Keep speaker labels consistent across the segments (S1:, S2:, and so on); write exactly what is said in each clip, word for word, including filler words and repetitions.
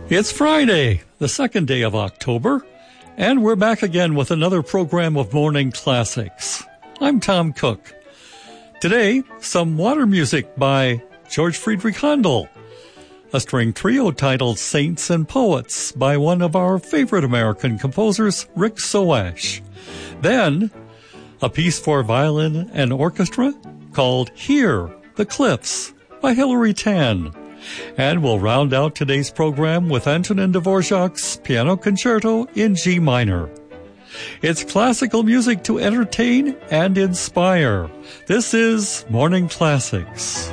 S1: It's Friday, the second day of October, and we're back again with another program of Morning Classics. I'm Tom Cook. Today, some water music by George Friedrich Handel, a string trio titled Saints and Poets by one of our favorite American composers, Rick Soash. Then, a piece for violin and orchestra called Here, the Cliffs by Hilary Tan. And we'll round out today's program with Antonin Dvorak's Piano Concerto in G minor. It's classical music to entertain and inspire. This is Morning Classics.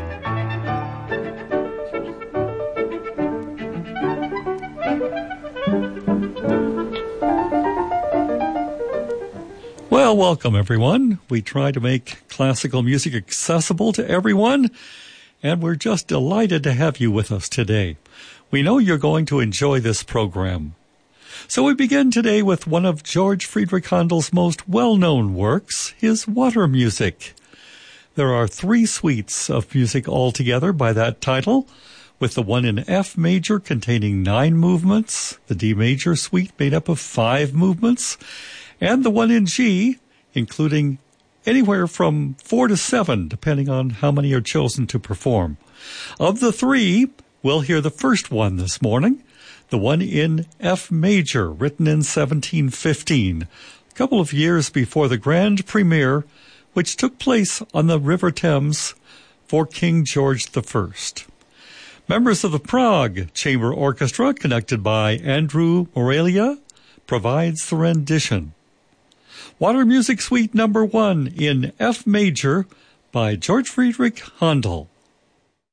S1: Well, welcome everyone. We try to make classical music accessible to everyone, and we're just delighted to have you with us today. We know you're going to enjoy this program. So we begin today with one of George Friedrich Handel's most well-known works, his water music. There are three suites of music altogether by that title, with the one in F major containing nine movements, the D major suite made up of five movements, and the one in G, including anywhere from four to seven, depending on how many are chosen to perform. Of the three, we'll hear the first one this morning, the one in F major, written in seventeen fifteen, a couple of years before the grand premiere, which took place on the River Thames for King George the First. Members of the Prague Chamber Orchestra, conducted by Andrew Morelia, provides the rendition. Water Music Suite number one in F major by George Friedrich Handel.